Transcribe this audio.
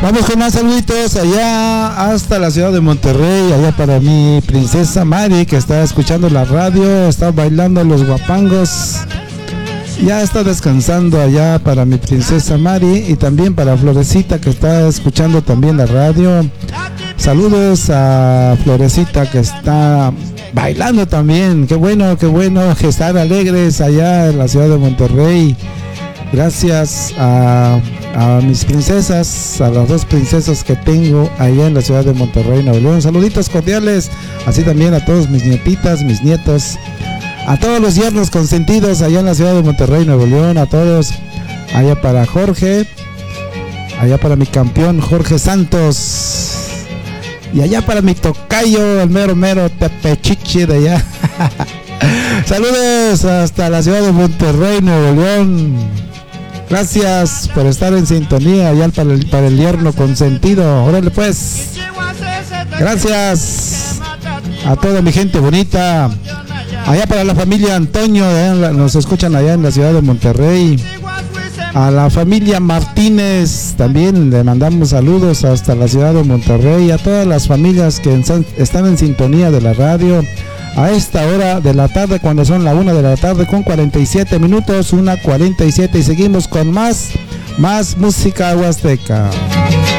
Vamos con más saluditos allá hasta la ciudad de Monterrey, allá para mi princesa Mari, que está escuchando la radio, está bailando los guapangos. Ya está descansando allá para mi princesa Mari, y también para Florecita, que está escuchando también la radio. Saludos a Florecita, que está bailando también. Qué bueno que están alegres allá en la ciudad de Monterrey. Gracias a mis princesas, a las dos princesas que tengo allá en la ciudad de Monterrey, Nuevo León. Saluditos cordiales, así también a todos mis nietitas, mis nietos, a todos los yernos consentidos allá en la ciudad de Monterrey, Nuevo León, a todos, allá para Jorge, allá para mi campeón Jorge Santos, y allá para mi tocayo, el mero Tepechichi de allá. Saludos hasta la ciudad de Monterrey, Nuevo León. Gracias por estar en sintonía allá para el yerno consentido. Órale pues. Gracias a toda mi gente bonita. Allá para la familia Antonio, nos escuchan allá en la ciudad de Monterrey. A la familia Martínez también le mandamos saludos hasta la ciudad de Monterrey. A todas las familias que están en sintonía de la radio a esta hora de la tarde, cuando son la 1 de la tarde con 47 minutos, 1:47, y seguimos con más música huasteca.